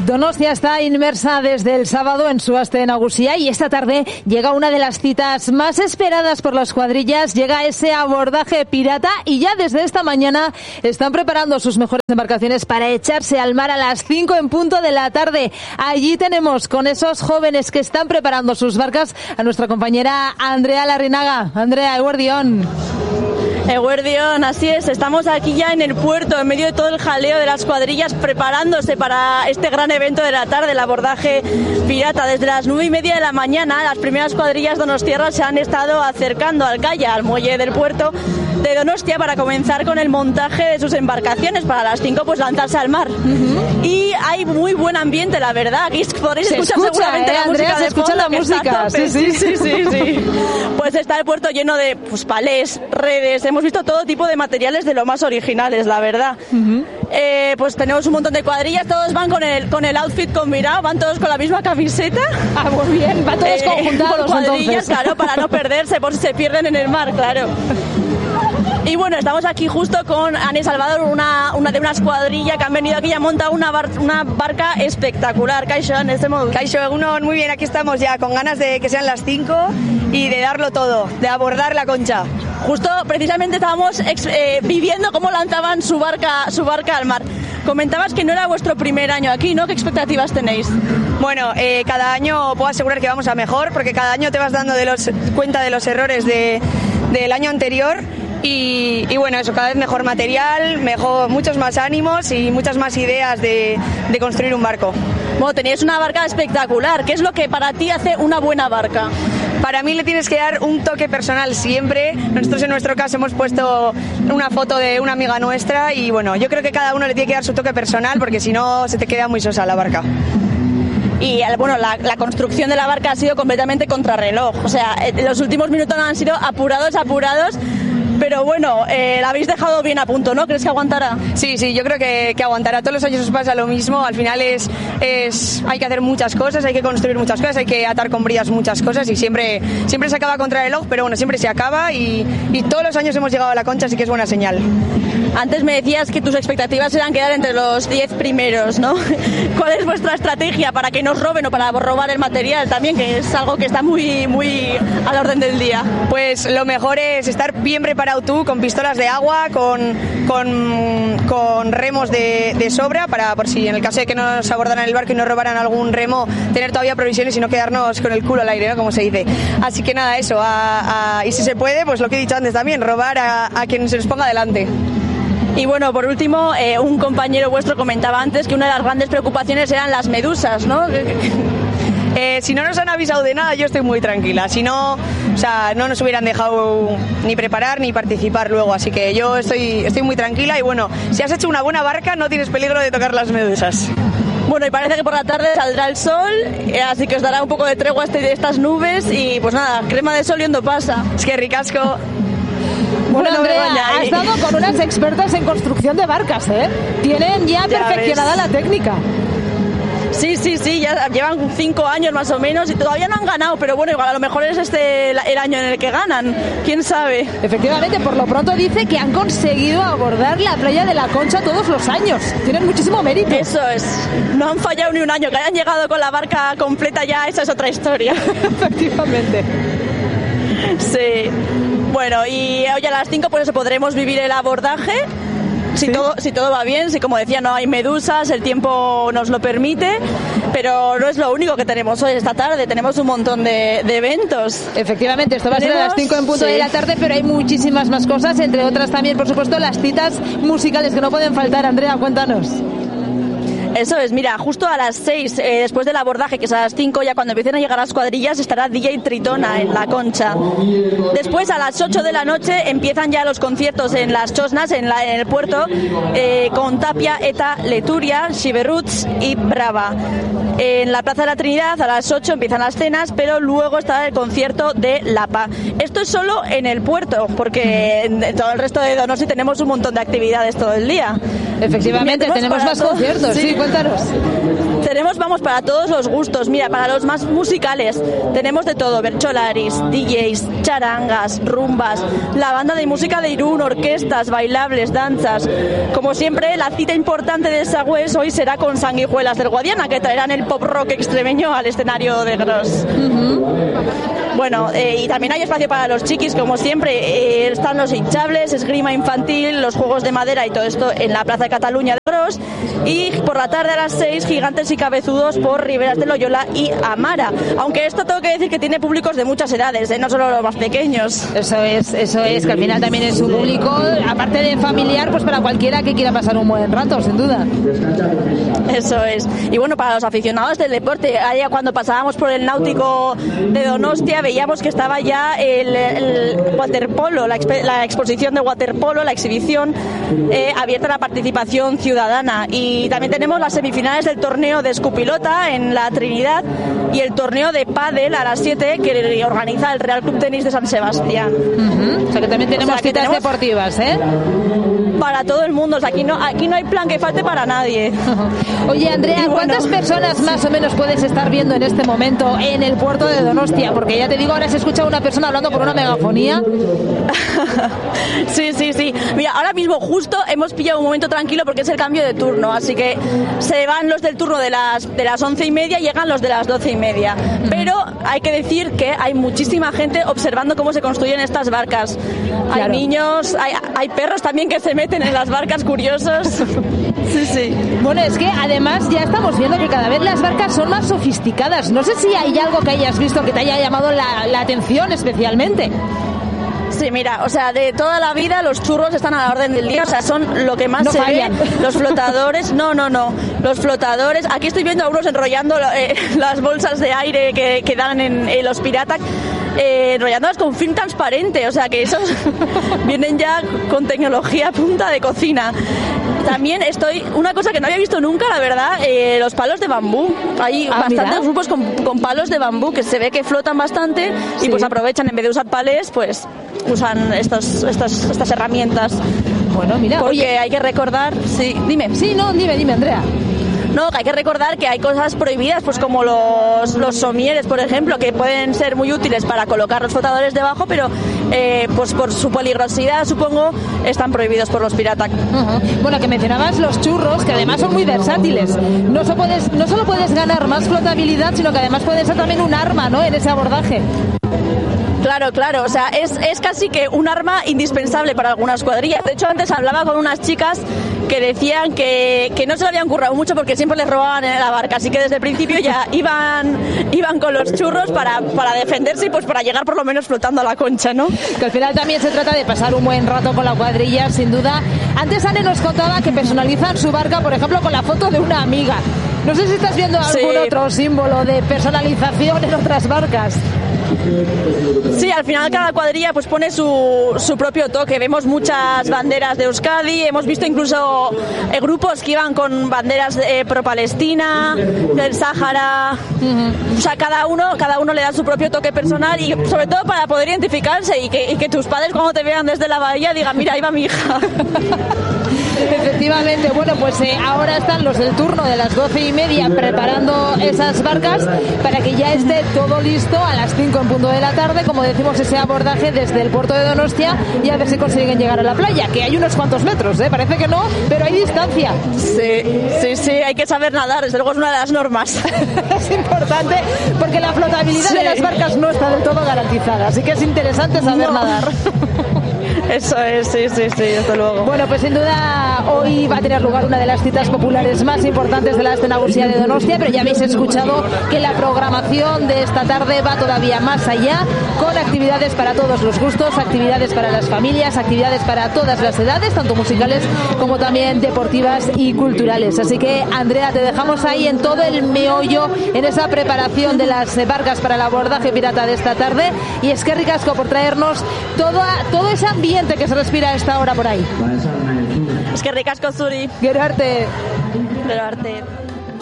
Donostia está inmersa desde el sábado en su Aste Nagusia y esta tarde llega una de las citas más esperadas por las cuadrillas, llega ese abordaje pirata y ya desde esta mañana están preparando sus mejores embarcaciones para echarse al mar a las 5 en punto de la tarde. Allí tenemos con esos jóvenes que están preparando sus barcas a nuestra compañera Andrea Larrinaga. Andrea, eguerdión. Eguerdión, así es, estamos aquí ya en el puerto, en medio de todo el jaleo de las cuadrillas, preparándose para este gran evento de la tarde, el abordaje pirata. Desde las 9:30 de la mañana, las primeras cuadrillas donostiarras se han estado acercando al calla, al muelle del puerto de Donostia, para comenzar con el montaje de sus embarcaciones, para las 5 pues lanzarse al mar. Y hay muy buen ambiente, la verdad, aquí podréis escuchar seguramente la Andrea, música se de escucha fondo, la música, sí. Pues está el puerto lleno de palés, redes, hemos visto todo tipo de materiales de lo más originales, la verdad. Pues tenemos un montón de cuadrillas, todos van con el outfit combinado, van todos con la misma camiseta. Ah, muy bien, van todos conjuntados por cuadrillas, entonces. claro, para no perderse, por si se pierden en el mar, claro. Y bueno, estamos aquí justo con Anne Salvador, una de unas cuadrillas que han venido aquí y han montado una barca espectacular. Kaixo, en este modo. Kaixo, Egunon, muy bien, aquí estamos ya con ganas de que sean las 5 y de darlo todo, de abordar la concha. Justo, precisamente estábamos viviendo cómo lanzaban su barca al mar. Comentabas que no era vuestro primer año aquí, ¿no? ¿Qué expectativas tenéis? Bueno, cada año puedo asegurar que vamos a mejor, porque cada año te vas dando cuenta de los errores del año anterior. Y bueno, eso, cada vez mejor material, muchos más ánimos y muchas más ideas de construir un barco. Bueno, teníais una barca espectacular. ¿Qué es lo que para ti hace una buena barca? Para mí le tienes que dar un toque personal siempre. Nosotros en nuestro caso hemos puesto una foto de una amiga nuestra y bueno, yo creo que cada uno le tiene que dar su toque personal porque si no se te queda muy sosa la barca. Y bueno, la construcción de la barca ha sido completamente contrarreloj. O sea, los últimos minutos han sido apurados. Pero bueno, la habéis dejado bien a punto, ¿no? ¿Crees que aguantará? Sí, yo creo que aguantará. Todos los años os pasa lo mismo. Al final hay que hacer muchas cosas, hay que construir muchas cosas, hay que atar con brillas muchas cosas y siempre se acaba contra el reloj, pero bueno, siempre se acaba y todos los años hemos llegado a la concha, así que es buena señal. Antes me decías que tus expectativas eran quedar entre los 10 primeros, ¿no? ¿Cuál es vuestra estrategia para que nos roben o para robar el material también, que es algo que está muy, muy al orden del día? Pues lo mejor es estar bien preparado tú, con pistolas de agua, con remos de sobra, para por si en el caso de que nos abordaran el barco y nos robaran algún remo, tener todavía provisiones y no quedarnos con el culo al aire, ¿no? Como se dice. Así que nada, eso, y si se puede, pues lo que he dicho antes también, robar a quien se nos ponga delante. Y bueno, por último, un compañero vuestro comentaba antes que una de las grandes preocupaciones eran las medusas, ¿no? Si no nos han avisado de nada, yo estoy muy tranquila. Si no, o sea, no nos hubieran dejado ni preparar ni participar luego. Así que yo estoy muy tranquila y bueno, si has hecho una buena barca no tienes peligro de tocar las medusas. Bueno, y parece que por la tarde saldrá el sol, así que os dará un poco de tregua estas nubes y pues nada, crema de sol y hondo pasa. Es que ricasco. Bueno, Andrea, has dado con unas expertas en construcción de barcas, ¿eh? Tienen ya perfeccionada la técnica. Sí, ya llevan 5 años más o menos y todavía no han ganado, pero bueno, igual a lo mejor es el año en el que ganan, quién sabe. Efectivamente, por lo pronto dice que han conseguido abordar la playa de la Concha todos los años. Tienen muchísimo mérito. Eso es, no han fallado ni un año, que hayan llegado con la barca completa ya, esa es otra historia. Efectivamente. Sí. Bueno, y hoy a las 5 pues eso, podremos vivir el abordaje. Si todo va bien, si como decía no hay medusas, el tiempo nos lo permite, pero no es lo único que tenemos hoy esta tarde, tenemos un montón de eventos. Efectivamente, esto va a ser a las 5 en punto de la tarde, pero hay muchísimas más cosas, entre otras también, por supuesto, las citas musicales que no pueden faltar. Andrea, cuéntanos. Eso es, mira, justo a las 6, después del abordaje, que es a las 5, ya cuando empiecen a llegar las cuadrillas, estará DJ Tritona en la Concha. Después, a las 8 de la noche, empiezan ya los conciertos en las Chosnas, en el puerto, con Tapia, Eta, Leturia, Shiveruts y Brava. En la Plaza de la Trinidad, a las 8 empiezan las cenas, pero luego está el concierto de Lapa. Esto es solo en el puerto, porque en todo el resto de Donosti tenemos un montón de actividades todo el día. Efectivamente, tenemos más conciertos, sí. Cuéntanos. Tenemos, vamos, para todos los gustos. Mira, para los más musicales tenemos de todo: bercholaris, DJs, charangas, rumbas, la banda de música de Irún, orquestas, bailables, danzas. Como siempre, la cita importante de Sagües hoy será con Sanguijuelas del Guadiana, que traerán el pop rock extremeño al escenario de Gros. Bueno, y también hay espacio para los chiquis, como siempre. Están los hinchables, esgrima infantil, los juegos de madera y todo esto en la Plaza de Cataluña de Gros. Y por la tarde a las 6, gigantes y cabezudos por Riberas de Loyola y Amara. Aunque esto tengo que decir que tiene públicos de muchas edades, no solo los más pequeños. Eso es, que al final también es un público, aparte de familiar, pues para cualquiera que quiera pasar un buen rato, sin duda. Eso es. Y bueno, para los aficionados del deporte, allá cuando pasábamos por el náutico de Donostia, veíamos que estaba ya el waterpolo, la exposición de waterpolo, la exhibición abierta a la participación ciudadana. Y también tenemos las semifinales del torneo de escupilota en la Trinidad y el torneo de pádel a las 7 que organiza el Real Club Tenis de San Sebastián. O sea que también tenemos citas deportivas, ¿eh? Para todo el mundo, o sea, aquí no hay plan que falte para nadie. Oye, Andrea, ¿cuántas personas más o menos puedes estar viendo en este momento en el puerto de Donostia? Porque ya te digo, ahora se escucha una persona hablando por una megafonía. Sí. Mira, ahora mismo justo hemos pillado un momento tranquilo porque es el cambio de turno, así que se van los del turno de las 11:30 y llegan los de las 12:30. Pero hay que decir que hay muchísima gente observando cómo se construyen estas barcas. Claro. Hay niños, hay perros también que se meten en las barcas curiosos. Sí. Bueno, es que además ya estamos viendo que cada vez las barcas son más sofisticadas. No sé si hay algo que hayas visto que te haya llamado la atención especialmente. Sí, mira, o sea, de toda la vida los churros están a la orden del día, o sea, son lo que más se ve. Los flotadores, no, los flotadores, aquí estoy viendo a unos enrollando las bolsas de aire que dan en los piratas, enrollándolas con film transparente, o sea, que esos vienen ya con tecnología punta de cocina. También una cosa que no había visto nunca, la verdad, los palos de bambú. Hay bastantes grupos con palos de bambú que se ve que flotan bastante y pues aprovechan, en vez de usar palés, pues usan estas herramientas. Bueno, mira. Porque hay que recordar... Sí, dime. Sí, no, dime, Andrea. No, que hay que recordar que hay cosas prohibidas, pues como los somieres, por ejemplo, que pueden ser muy útiles para colocar los flotadores debajo, pero pues por su peligrosidad, supongo, están prohibidos por los piratas. Bueno, que mencionabas los churros, que además son muy versátiles. No solo puedes ganar más flotabilidad, sino que además puede ser también un arma, ¿no?, en ese abordaje. Claro, o sea, es casi que un arma indispensable para algunas cuadrillas. De hecho, antes hablaba con unas chicas que decían que no se lo habían currado mucho porque siempre les robaban en la barca, así que desde el principio ya iban con los churros para defenderse y pues para llegar por lo menos flotando a la concha, ¿no? Que al final también se trata de pasar un buen rato con la cuadrilla, sin duda. Antes Anne nos contaba que personalizan su barca, por ejemplo, con la foto de una amiga. No sé si estás viendo algún otro símbolo de personalización en otras barcas. Sí, al final cada cuadrilla pues pone su propio toque. Vemos muchas banderas de Euskadi, hemos visto incluso grupos que iban con banderas pro-Palestina, del Sáhara. O sea, cada uno le da su propio toque personal y sobre todo para poder identificarse y que tus padres cuando te vean desde la bahía digan, mira, ahí va mi hija. Efectivamente, bueno, pues ahora están los del turno de las 12:30 preparando esas barcas para que ya esté todo listo a las 5 en punto de la tarde, como decimos, ese abordaje desde el puerto de Donostia y a ver si consiguen llegar a la playa, que hay unos cuantos metros, parece que no, pero hay distancia. Sí, hay que saber nadar, desde luego es una de las normas. Es importante porque la flotabilidad de las barcas no está del todo garantizada, así que es interesante saber nadar. Eso es, sí, desde luego. Bueno, pues sin duda hoy va a tener lugar una de las citas populares más importantes de la Aste Nagusia de Donostia, pero ya habéis escuchado que la programación de esta tarde va todavía más allá, con actividades para todos los gustos, actividades para las familias, actividades para todas las edades, tanto musicales como también deportivas y culturales. Así que, Andrea, te dejamos ahí en todo el meollo, en esa preparación de las barcas para el abordaje pirata de esta tarde, y eskerrik asko por traernos todo ese ambiente que se respira a esta hora por ahí. Eskerrik asko zuri. Gero arte. Gero arte.